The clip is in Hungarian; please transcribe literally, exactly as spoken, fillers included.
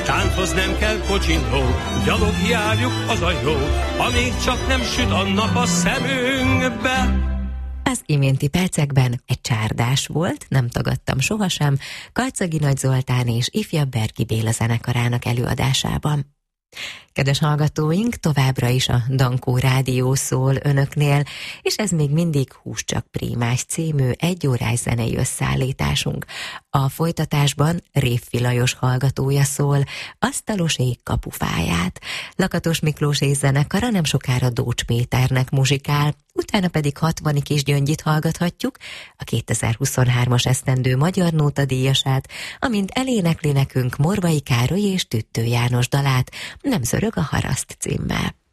tánchoz nem kell kocsinó, gyalog járjuk, az a jó, amíg csak nem süt a nap a szemünkbe. Az iménti percekben egy csárdás volt, nem tagadtam sohasem, Karcagi Nagy Zoltán és ifjabb Berki Béla zenekarának előadásában. Kedves hallgatóink, továbbra is a Dankó Rádió szól önöknél, és ez még mindig Hús csak Prímás című egyórás zenei összeállításunk. A folytatásban Révfi Lajos hallgatója szól, Asztalos ég kapufáját. Lakatos Miklós és zenekara nem sokára Dócs Péternek muzsikál, utána pedig Hatvani Kisgyöngyit hallgathatjuk, a kétezer-huszonhármas esztendő Magyar Nóta díjasát, amint elénekli nekünk Morvai Károly és Tüttő János dalát, Nem zörög a haraszt címmel.